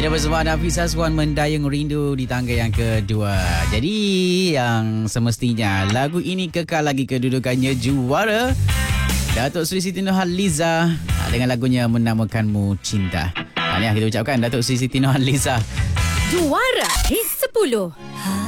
Kita bersama Nafis Azwan mendayung rindu di tangga yang kedua. Jadi yang semestinya lagu ini kekal lagi kedudukannya juara. Datuk Seri Siti Nurhaliza dengan lagunya Menamakanmu Cinta. Tahniah kita ucapkan Datuk Seri Siti Nurhaliza. Juara Hit 10.